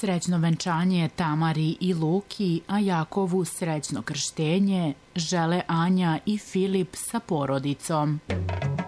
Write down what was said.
Srećno venčanje Tamari i Luki, a Jakovu srećno krštenje žele Anja i Filip sa porodicom.